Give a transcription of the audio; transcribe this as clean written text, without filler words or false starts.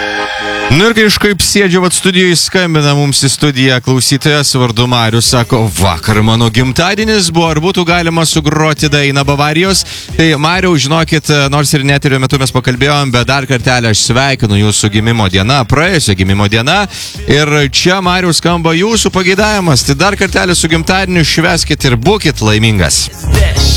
Nu ir kai kažkaip sėdžiu studijoje, skambina mums į studiją klausytojas vardu Marius, sako, vakar mano gimtadienis buvo, ar būtų galima sugroti dainą Bavarijos. Tai Mariau, žinokit, nors ir neterio metu mes pakalbėjom, bet dar kartelį aš sveikinu jūsų gimimo diena, praėjusio gimimo diena. Ir čia, Mariau, skamba jūsų pageidavimas. Tai dar kartelį su gimtadieniu švęskit ir būkit laimingas.